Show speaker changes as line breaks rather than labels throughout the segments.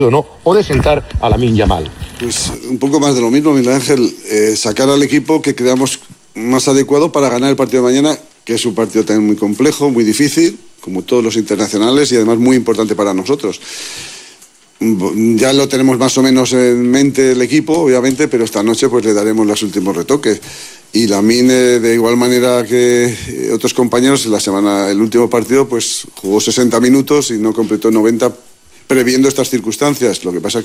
¿no? O de sentar a Lamine Yamal.
Pues un poco más de lo mismo, Miguel Ángel, sacar al equipo que creamos más adecuado para ganar el partido de mañana, que es un partido también muy complejo, muy difícil, como todos los internacionales, y además muy importante para nosotros. Ya lo tenemos más o menos en mente el equipo, obviamente, pero esta noche pues le daremos los últimos retoques. Y Lamine, de igual manera que otros compañeros, el último partido pues jugó 60 minutos y no completó 90, previendo estas circunstancias. Lo que pasa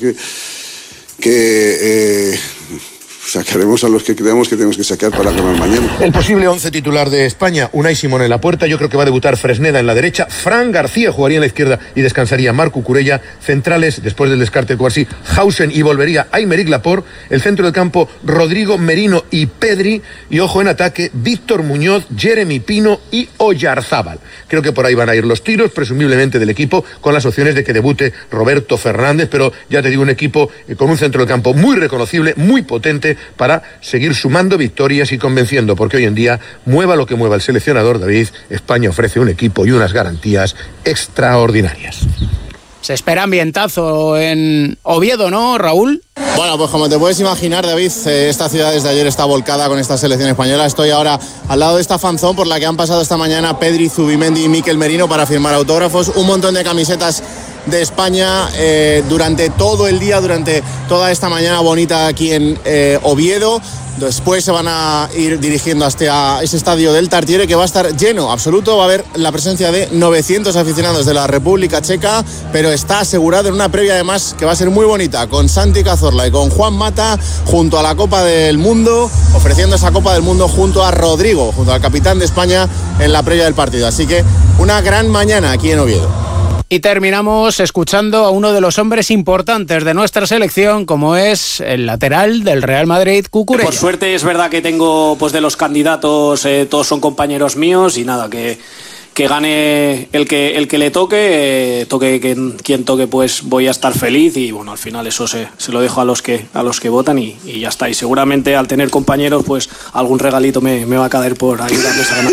que sacaremos a los que creamos que tenemos que sacar para ganar mañana.
El posible 11 titular de España: Unai Simón en la puerta, yo creo que va a debutar Fresneda en la derecha, Fran García jugaría en la izquierda y descansaría Marco Curella, centrales, después del descarte de Cubarsí, Hausen, y volvería Aymeric Laporte, el centro del campo Rodrigo, Merino y Pedri, y ojo en ataque, Víctor Muñoz, Jeremy Pino y Oyarzábal. Creo que por ahí van a ir los tiros, presumiblemente del equipo, con las opciones de que debute Roberto Fernández, pero ya te digo, un equipo con un centro del campo muy reconocible, muy potente, para seguir sumando victorias y convenciendo, porque hoy en día, mueva lo que mueva el seleccionador, David, España ofrece un equipo y unas garantías extraordinarias.
Se espera ambientazo en Oviedo, ¿no, Raúl?
Bueno, pues como te puedes imaginar, David, esta ciudad desde ayer está volcada con esta selección española. Estoy ahora al lado de esta fanzón por la que han pasado esta mañana Pedri, Zubimendi y Mikel Merino para firmar autógrafos. Un montón de camisetas de España durante todo el día, durante toda esta mañana bonita aquí en Oviedo. Después se van a ir dirigiendo hasta ese estadio del Tartiere, que va a estar lleno absoluto. Va a haber la presencia de 900 aficionados de la República Checa, pero está asegurado en una previa además que va a ser muy bonita, con Santi Cazorla y con Juan Mata junto a la Copa del Mundo, ofreciendo esa Copa del Mundo junto a Rodrigo, junto al capitán de España en la previa del partido. Así que una gran mañana aquí en Oviedo.
Y terminamos escuchando a uno de los hombres importantes de nuestra selección, como es el lateral del Real Madrid, Cucurella.
Por suerte es verdad que tengo, pues de los candidatos, todos son compañeros míos, y nada, que gane el que le toque, quien toque, pues voy a estar feliz, y bueno, al final eso se lo dejo a los que votan y ya está. Y seguramente al tener compañeros, pues algún regalito me va a caer por ayudarles a ganar.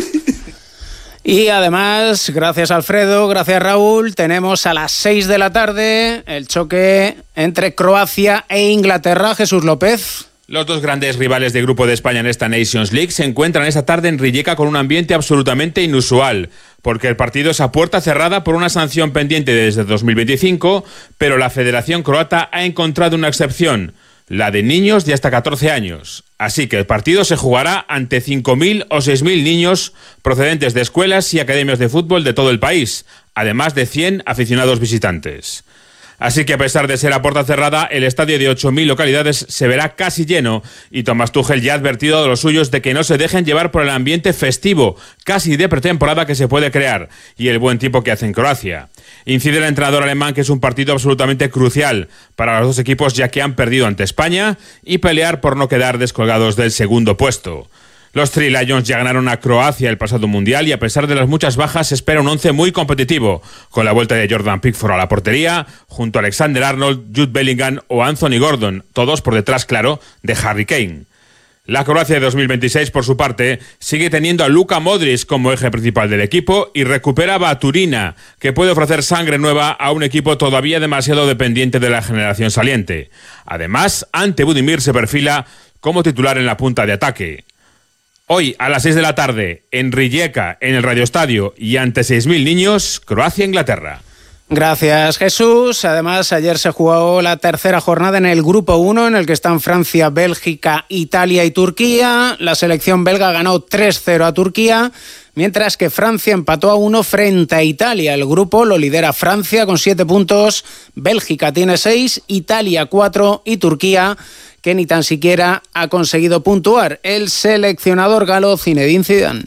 Y además, gracias Alfredo, gracias Raúl, tenemos a las 6 de la tarde el choque entre Croacia e Inglaterra. Jesús López.
Los dos grandes rivales de grupo de España en esta Nations League se encuentran esta tarde en Rijeka con un ambiente absolutamente inusual, porque el partido es a puerta cerrada por una sanción pendiente desde 2025, pero la Federación Croata ha encontrado una excepción, la de niños de hasta 14 años. Así que el partido se jugará ante 5.000 o 6.000 niños procedentes de escuelas y academias de fútbol de todo el país, además de 100 aficionados visitantes. Así que a pesar de ser a puerta cerrada, el estadio de 8.000 localidades se verá casi lleno, y Thomas Tuchel ya ha advertido a los suyos de que no se dejen llevar por el ambiente festivo, casi de pretemporada, que se puede crear, y el buen tiempo que hace en Croacia. Incide el entrenador alemán que es un partido absolutamente crucial para los dos equipos, ya que han perdido ante España y pelear por no quedar descolgados del segundo puesto. Los Three Lions ya ganaron a Croacia el pasado Mundial, y a pesar de las muchas bajas se espera un once muy competitivo, con la vuelta de Jordan Pickford a la portería, junto a Alexander Arnold, Jude Bellingham o Anthony Gordon, todos por detrás, claro, de Harry Kane. La Croacia de 2026, por su parte, sigue teniendo a Luka Modric como eje principal del equipo y recupera a Baturina, que puede ofrecer sangre nueva a un equipo todavía demasiado dependiente de la generación saliente. Además, Ante Budimir se perfila como titular en la punta de ataque. Hoy, a las 6 de la tarde, en Rijeka, en el Radioestadio, y ante 6.000 niños, Croacia-Inglaterra.
Gracias, Jesús. Además, ayer se jugó la tercera jornada en el Grupo 1, en el que están Francia, Bélgica, Italia y Turquía. La selección belga ganó 3-0 a Turquía, mientras que Francia empató a 1 frente a Italia. El grupo lo lidera Francia con 7 puntos, Bélgica tiene 6, Italia 4 y Turquía, que ni tan siquiera ha conseguido puntuar. El seleccionador galo Zinedine Zidane.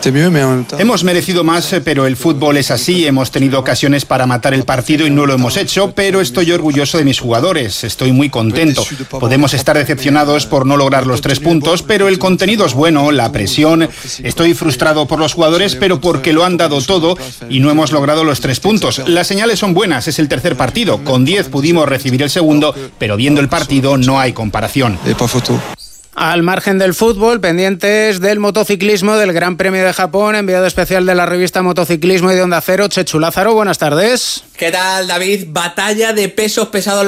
Hemos merecido más, pero el fútbol es así. Hemos tenido ocasiones para matar el partido y no lo hemos hecho, pero estoy orgulloso de mis jugadores. Estoy muy contento. Podemos estar decepcionados por no lograr los 3 puntos, pero el contenido es bueno, la presión. Estoy frustrado por los jugadores, pero porque lo han dado todo y no hemos logrado los 3 puntos. Las señales son buenas, es el tercer partido. Con 10 pudimos recibir el segundo, pero viendo el partido no hay comparación.
Al margen del fútbol, pendientes del motociclismo, del Gran Premio de Japón, enviado especial de la revista Motociclismo y de Onda Cero, Chechu Lázaro, buenas tardes.
¿Qué tal, David? Batalla de pesos pesados.